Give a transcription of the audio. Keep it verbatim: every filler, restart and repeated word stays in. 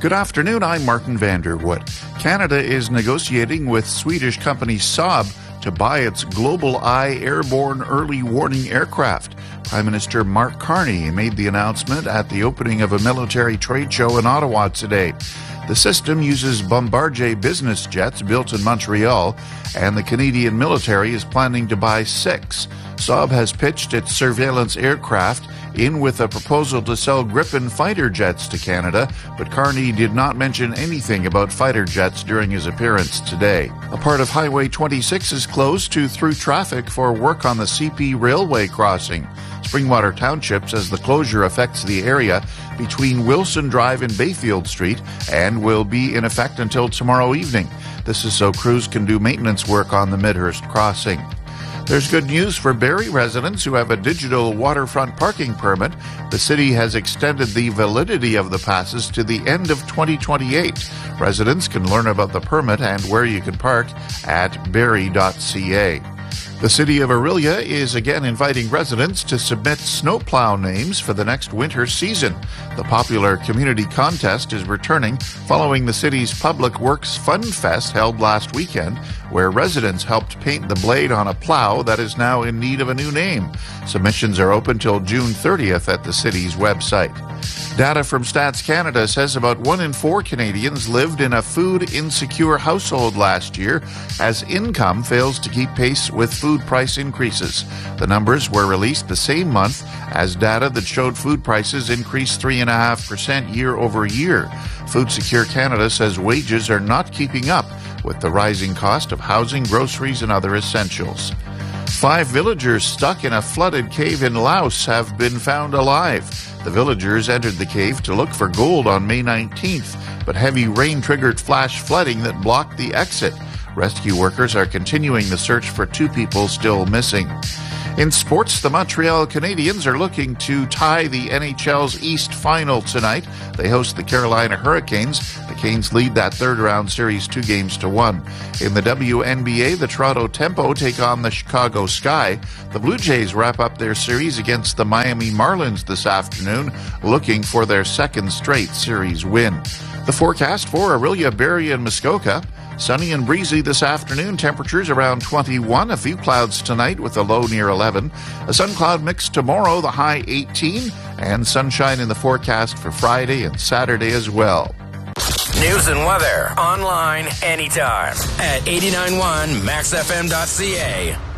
Good afternoon, I'm Martin Vanderwood. Canada is negotiating with Swedish company Saab to buy its Global Eye airborne early warning aircraft. Prime Minister Mark Carney made the announcement at the opening of a military trade show in Ottawa today. The system uses Bombardier business jets built in Montreal, and the Canadian military is planning to buy six. Saab has pitched its surveillance aircraft in with a proposal to sell Gripen fighter jets to Canada, but Carney did not mention anything about fighter jets during his appearance today. A part of Highway twenty-six is closed to through traffic for work on the C P railway crossing. Springwater Township says the closure affects the area between Wilson Drive and Bayfield Street and will be in effect until tomorrow evening. This is so crews can do maintenance work on the Midhurst crossing. There's good news for Barrie residents who have a digital waterfront parking permit. The city has extended the validity of the passes to the end of twenty twenty-eight. Residents can learn about the permit and where you can park at barrie dot c a. The City of Orillia is again inviting residents to submit snowplow names for the next winter season. The popular community contest is returning following the city's Public Works Fun Fest held last weekend, where residents helped paint the blade on a plow that is now in need of a new name. Submissions are open till June thirtieth at the city's website. Data from Stats Canada says about one in four Canadians lived in a food-insecure household last year as income fails to keep pace with food price increases. The numbers were released the same month as data that showed food prices increased three point five percent year over year. Food Secure Canada says wages are not keeping up with the rising cost of housing, groceries, and other essentials. Five villagers stuck in a flooded cave in Laos have been found alive. The villagers entered the cave to look for gold on May nineteenth, but heavy rain triggered flash flooding that blocked the exit. Rescue workers are continuing the search for two people still missing. In sports, the Montreal Canadiens are looking to tie the N H L's East Final tonight. They host the Carolina Hurricanes. The Canes lead that third-round series two games to one. In the W N B A, the Toronto Tempo take on the Chicago Sky. The Blue Jays wrap up their series against the Miami Marlins this afternoon, looking for their second straight series win. The forecast for Orillia, Barrie, and Muskoka. Sunny and breezy this afternoon, temperatures around twenty-one, a few clouds tonight with a low near eleven. A sun cloud mix tomorrow, the high eighteen, and sunshine in the forecast for Friday and Saturday as well. News and weather online anytime at eighty-nine point one max f m dot c a.